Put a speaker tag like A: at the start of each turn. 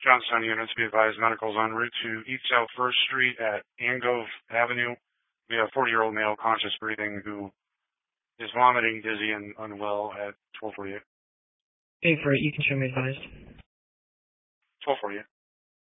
A: Johnstown units, be advised, medicals en route to East South First Street at Angove Avenue. We have a 40-year-old male conscious breathing who is vomiting, dizzy, and unwell at 1248.
B: 848, you can show me advised.
A: 1248.